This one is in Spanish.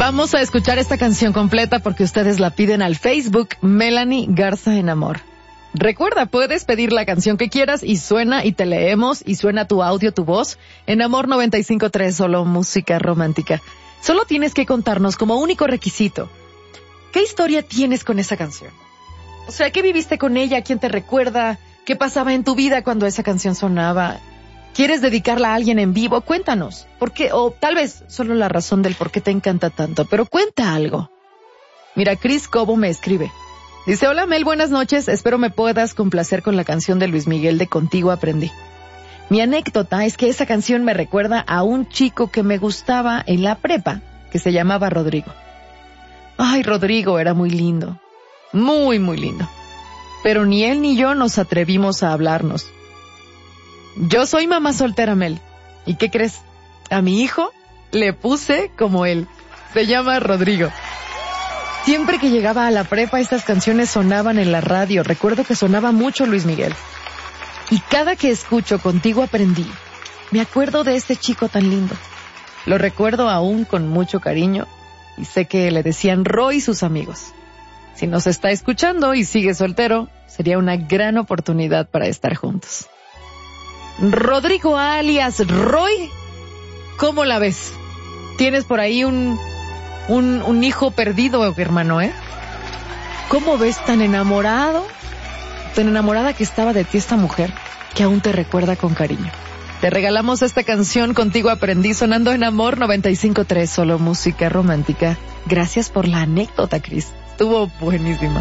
Vamos a escuchar esta canción completa porque ustedes la piden al Facebook Melanie Garza en Amor. Recuerda, puedes pedir la canción que quieras y suena y te leemos y suena tu audio, tu voz en Amor 95.3, solo música romántica. Solo tienes que contarnos como único requisito, ¿qué historia tienes con esa canción? O sea, ¿qué viviste con ella? ¿Quién te recuerda? ¿Qué pasaba en tu vida cuando esa canción sonaba? ¿Quieres dedicarla a alguien en vivo? Cuéntanos. ¿Por qué? O tal vez solo la razón del por qué te encanta tanto, pero cuenta algo. Mira, Chris Cobo me escribe. Dice, hola Mel, buenas noches, espero me puedas complacer con la canción de Luis Miguel de Contigo Aprendí. Mi anécdota es que esa canción me recuerda a un chico que me gustaba en la prepa, que se llamaba Rodrigo. Ay, Rodrigo era muy lindo, muy, muy lindo. Pero ni él ni yo nos atrevimos a hablarnos. Yo soy mamá soltera, Mel. ¿Y qué crees? A mi hijo le puse como él. Se llama Rodrigo. Siempre que llegaba a la prepa, estas canciones sonaban en la radio. Recuerdo que sonaba mucho Luis Miguel. Y cada que escucho Contigo Aprendí, me acuerdo de este chico tan lindo. Lo recuerdo aún con mucho cariño y sé que le decían Roy sus amigos. Si nos está escuchando y sigue soltero, sería una gran oportunidad para estar juntos. Rodrigo alias Roy, ¿cómo la ves? Tienes por ahí un hijo perdido, hermano, ¿eh? ¿Cómo ves tan enamorada que estaba de ti esta mujer que aún te recuerda con cariño? Te regalamos esta canción Contigo Aprendí sonando en Amor 95.3, solo música romántica. Gracias por la anécdota, Cris. Estuvo buenísima.